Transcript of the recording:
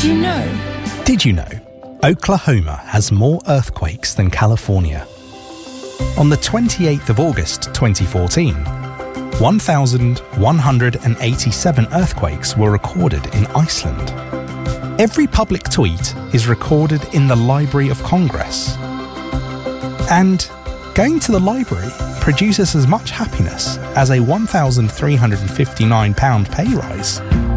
Did you know? Did you know Oklahoma has more earthquakes than California? On the 28th of August 2014, 1,187 earthquakes were recorded in Iceland. Every public tweet is recorded in the Library of Congress. And going to the library produces as much happiness as a £1,359 pay rise.